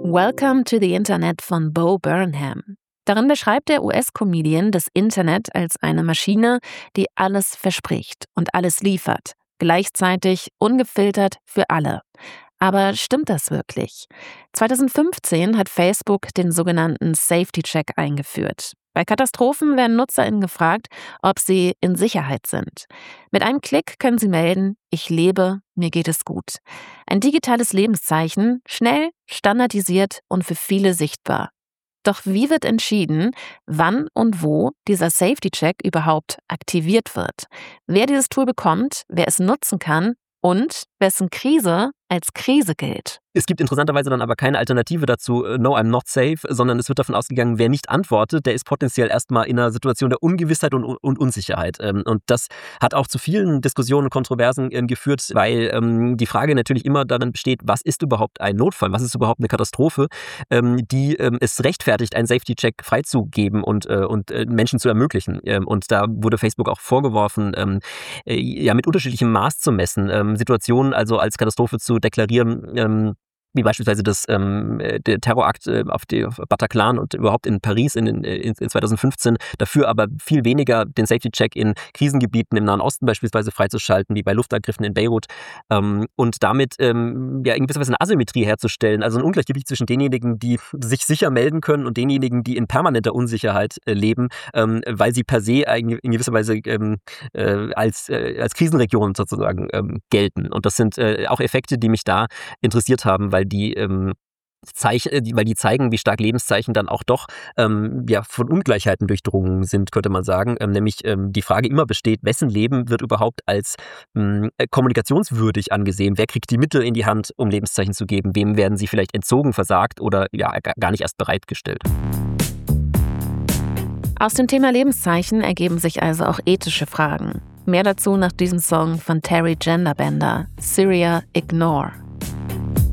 Welcome to the Internet von Bo Burnham. Darin beschreibt der US-Comedian das Internet als eine Maschine, die alles verspricht und alles liefert, gleichzeitig ungefiltert für alle. Aber stimmt das wirklich? 2015 hat Facebook den sogenannten Safety-Check eingeführt. Bei Katastrophen werden NutzerInnen gefragt, ob sie in Sicherheit sind. Mit einem Klick können sie melden, ich lebe, mir geht es gut. Ein digitales Lebenszeichen, schnell, standardisiert und für viele sichtbar. Doch wie wird entschieden, wann und wo dieser Safety-Check überhaupt aktiviert wird? Wer dieses Tool bekommt, wer es nutzen kann und wessen Krise als Krise gilt. Es gibt interessanterweise dann aber keine Alternative dazu, no, I'm not safe, sondern es wird davon ausgegangen, wer nicht antwortet, der ist potenziell erstmal in einer Situation der Ungewissheit und Unsicherheit. Und das hat auch zu vielen Diskussionen und Kontroversen geführt, weil die Frage natürlich immer darin besteht, was ist überhaupt ein Notfall, was ist überhaupt eine Katastrophe, die es rechtfertigt, einen Safety-Check freizugeben und Menschen zu ermöglichen. Und da wurde Facebook auch vorgeworfen, mit unterschiedlichem Maß zu messen, Situationen also als Katastrophe zu deklarieren, wie beispielsweise der Terrorakt auf Bataclan und überhaupt in Paris in 2015, dafür aber viel weniger den Safety-Check in Krisengebieten im Nahen Osten beispielsweise freizuschalten, wie bei Luftangriffen in Beirut, und damit in gewisser Weise eine Asymmetrie herzustellen, also ein Ungleichgewicht zwischen denjenigen, die sich sicher melden können und denjenigen, die in permanenter Unsicherheit leben, weil sie per se in gewisser Weise als Krisenregion sozusagen gelten. Und das sind auch Effekte, die mich da interessiert haben, weil die zeigen, wie stark Lebenszeichen dann auch doch von Ungleichheiten durchdrungen sind, könnte man sagen. Nämlich die Frage immer besteht, wessen Leben wird überhaupt als kommunikationswürdig angesehen? Wer kriegt die Mittel in die Hand, um Lebenszeichen zu geben? Wem werden sie vielleicht entzogen, versagt oder gar nicht erst bereitgestellt? Aus dem Thema Lebenszeichen ergeben sich also auch ethische Fragen. Mehr dazu nach diesem Song von Terry Genderbender, Syria Ignore.